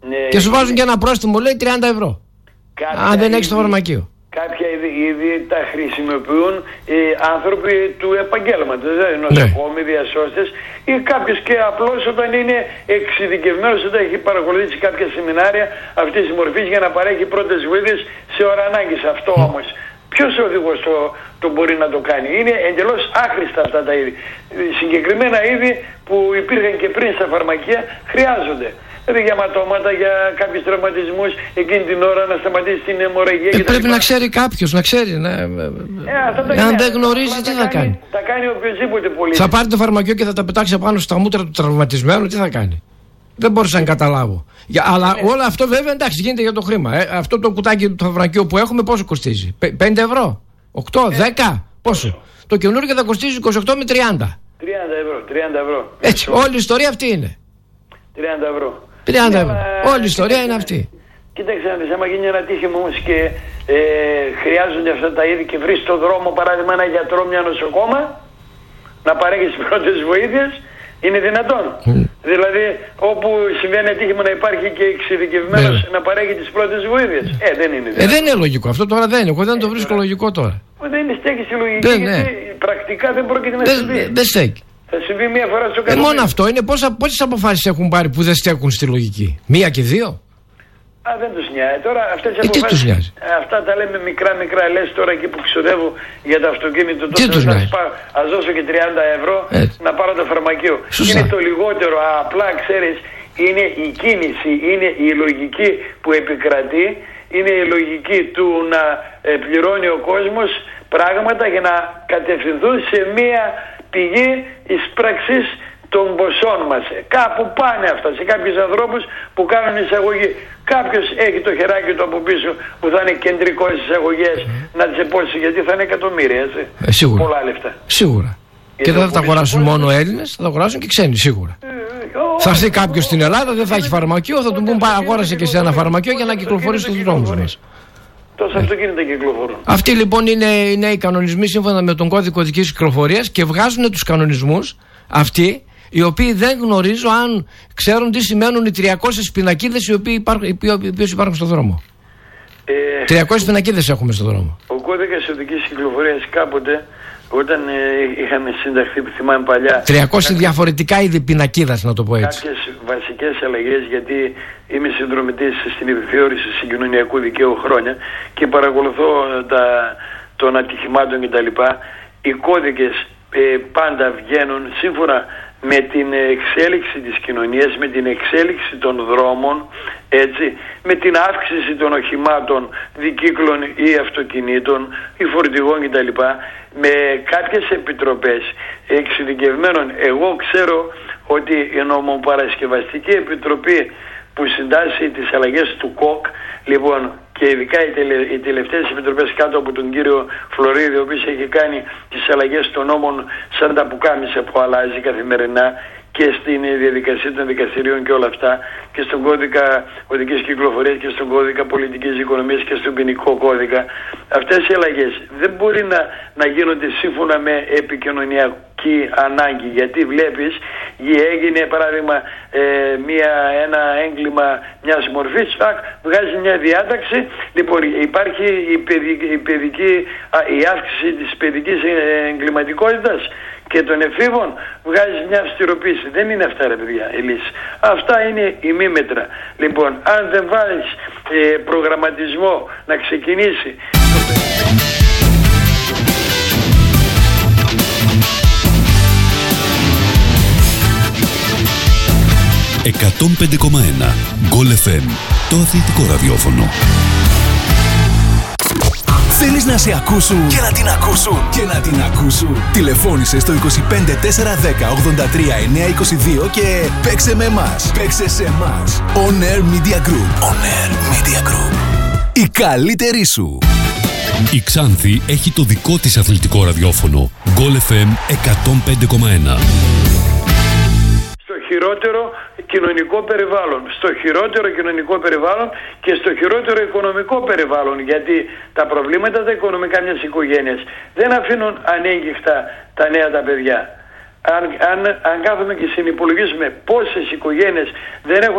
Και σου βάζουν και ένα πρόστιμο, λέει 30 ευρώ. Αν δεν έχεις το φαρμακείο. Κάποια είδη τα χρησιμοποιούν άνθρωποι του επαγγέλματος, δηλαδή νοσοκόμοι, διασώστες ή κάποιος και απλώς όταν είναι εξειδικευμένος, όταν έχει παρακολουθήσει κάποια σεμινάρια αυτής της μορφής για να παρέχει πρώτες βοήθειες σε ώρα ανάγκης. Αυτό όμως, ποιος οδηγός το μπορεί να το κάνει? Είναι εντελώς άχρηστα αυτά τα είδη. Συγκεκριμένα είδη που υπήρχαν και πριν στα φαρμακεία χρειάζονται. Δηλαδή για ματώματα, για κάποιους τραυματισμούς, εκείνη την ώρα να σταματήσει την αιμορραγία. Πρέπει να ξέρει κάποιος, να ξέρει. Αν δεν γνωρίζει, τι θα κάνει? Θα κάνει οποιοδήποτε πολίτης. Θα πάρει το φαρμακείο και θα τα πετάξει απάνω στα μούτρα του τραυματισμένου, τι θα κάνει? Δεν μπορούσα να καταλάβω. Αλλά όλο αυτό βέβαια εντάξει γίνεται για το χρήμα. Αυτό το κουτάκι του φαρμακείου που έχουμε πόσο κοστίζει? 5 ευρώ? 8, 10? Πόσο? Το καινούργιο θα κοστίζει 28 με 30. 30 ευρώ. Έτσι, όλη η ιστορία αυτή είναι. 30 ευρώ. 30 ευρώ. Όλη η ιστορία είναι αυτή. Κοίταξε να δεις, άμα γίνει ένα τύχημα όμως και χρειάζονται αυτά τα είδη και βρεις στον δρόμο παράδειγμα ένα γιατρό, μια νοσοκόμα να παρέχει τις πρώτες βοήθειες, είναι δυνατόν? Δηλαδή όπου συμβαίνει ατύχημα να υπάρχει και εξειδικευμένος να παρέχει τις πρώτες βοήθειες. Δεν είναι δυνατόν. Δεν είναι λογικό αυτό τώρα, δεν είναι. Εγώ δεν το βρίσκω λογικό τώρα. Δεν στέκει στη λογική, γιατί πρακτικά δεν πρόκειται να συμβεί. Δεν στέκει. Θα συμβεί μία φορά στο καθένα. Μόνο αυτό είναι. Πόσες αποφάσεις έχουν πάρει που δεν στέκουν στη λογική? 1 και 2? Δεν τους νοιάζει. Τώρα αυτές τις αποφάσεις, αυτά τα λέμε μικρά. Λες τώρα εκεί που ξοδεύω για το αυτοκίνητο, ας δώσω και 30 ευρώ να πάρω το φαρμακείο. Είναι το λιγότερο. Απλά ξέρεις, είναι η κίνηση, είναι η λογική που επικρατεί, είναι η λογική του να πληρώνει ο κόσμος πράγματα για να κατευθυνθούν σε μία πηγή εισπραξής των ποσών μας. Κάπου πάνε αυτά σε κάποιους ανθρώπους που κάνουν εισαγωγή. Κάποιος έχει το χεράκι του από πίσω που θα είναι κεντρικός εισαγωγές να τις επώσει, γιατί θα είναι εκατομμύρια, έτσι. Σίγουρα. Πολλά λεφτά. Σίγουρα. Και δεν θα τα αγοράσουν μόνο Έλληνες, θα τα αγοράσουν και ξένοι, σίγουρα. Θα έρθει κάποιος στην Ελλάδα, δεν θα έχει φαρμακείο, θα του πούν αγόρασε και σε ένα φαρμακείο για να κυκλοφορήσει στους δρόμους μας. Τόσα αυτοκίνητα κυκλοφορούν. Αυτοί λοιπόν είναι οι κανονισμοί σύμφωνα με τον κώδικο οδικής κυκλοφορίας και βγάζουν τους κανονισμούς αυτοί οι οποίοι δεν γνωρίζω αν ξέρουν τι σημαίνουν οι 300 πινακίδες οι οποίες υπάρχουν στον δρόμο. 300 πινακίδες έχουμε στον δρόμο. Ο κώδικας οδικής κυκλοφορίας κάποτε, όταν είχαμε συνταχθεί, που θυμάμαι παλιά, 300 διαφορετικά είδη πινακίδας, να το πω έτσι. Κάποιες βασικές αλλαγές, γιατί είμαι συνδρομητής στην επιθεώρηση συγκοινωνιακού δικαίου χρόνια και παρακολουθώ των ατυχημάτων κτλ. Οι κώδικες πάντα βγαίνουν σύμφωνα με την εξέλιξη της κοινωνίας, με την εξέλιξη των δρόμων, έτσι, με την αύξηση των οχημάτων, δικύκλων ή αυτοκινήτων ή φορτηγών κτλ. Με κάποιες επιτροπές εξειδικευμένων. Εγώ ξέρω ότι η νομοπαρασκευαστική επιτροπή που συντάσσει τις αλλαγές του ΚΟΚ, λοιπόν, και ειδικά οι τελευταίες επιτροπές κάτω από τον κύριο Φλωρίδη, ο οποίος έχει κάνει τις αλλαγές των νόμων σαν τα πουκάμισα που αλλάζει καθημερινά και στην διαδικασία των δικαστηρίων και όλα αυτά, και στον κώδικα οδικής κυκλοφορίας και στον κώδικα πολιτικής οικονομίας και στον ποινικό κώδικα. Αυτές οι αλλαγές δεν μπορεί να γίνονται σύμφωνα με επικοινωνιακή ανάγκη, γιατί βλέπεις έγινε παράδειγμα ένα έγκλημα μιας μορφής, βγάζει μια διάταξη, λοιπόν υπάρχει η αύξηση της παιδικής εγκληματικότητας και των εφήβων, βγάζει μια αυστηροποίηση. Δεν είναι αυτά, ρε παιδιά, η λύση. Αυτά είναι ημίμετρα. Λοιπόν, αν δεν βάλεις προγραμματισμό να ξεκινήσει 105,1 Goal FM, το αθλητικό ραδιόφωνο. Θέλεις να σε ακούσουν και να την ακούσουν και να την ακούσουν? Τηλεφώνησε στο 25 410 83 922 και παίξε με εμάς. Παίξε σε εμάς. On Air Media Group. On Air Media Group. Η καλύτερη σου. Η Ξάνθη έχει το δικό της αθλητικό ραδιόφωνο. Goal FM 105,1. Στο χειρότερο κοινωνικό περιβάλλον, στο χειρότερο κοινωνικό περιβάλλον και στο χειρότερο οικονομικό περιβάλλον, γιατί τα προβλήματα τα οικονομικά μιας οικογένειας δεν αφήνουν ανέγκυχτα τα νέα τα παιδιά. Αν κάθομαι και συνυπολογίζουμε πόσες οικογένειες δεν έχουν